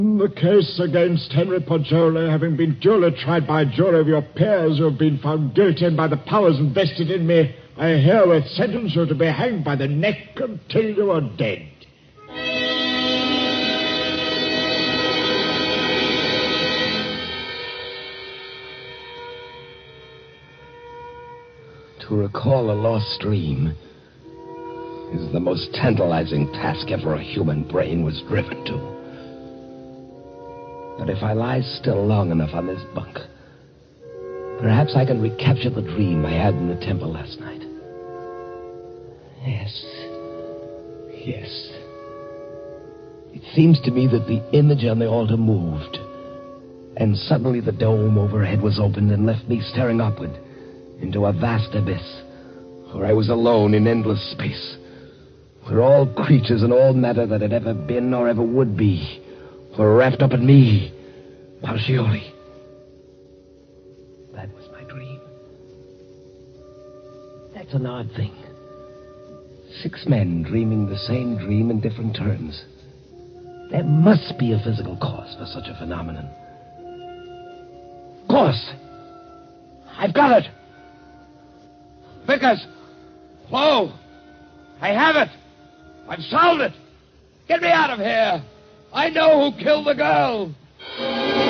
The case against Henry Poggioli having been duly tried by a jury of your peers who have been found guilty and by the powers invested in me, I herewith sentence you to be hanged by the neck until you are dead. To recall a lost dream is the most tantalizing task ever a human brain was driven to. But if I lie still long enough on this bunk, perhaps I can recapture the dream I had in the temple last night. Yes. It seems to me that the image on the altar moved, and suddenly the dome overhead was opened and left me staring upward into a vast abyss, where I was alone in endless space, where all creatures and all matter that had ever been or ever would be were wrapped up in me, Poggioli. That was my dream. That's an odd thing. 6 men dreaming the same dream in different terms. There must be a physical cause for such a phenomenon. Of course! I've got it! Vickers! Flo! I have it! I've solved it! Get me out of here! I know who killed the girl!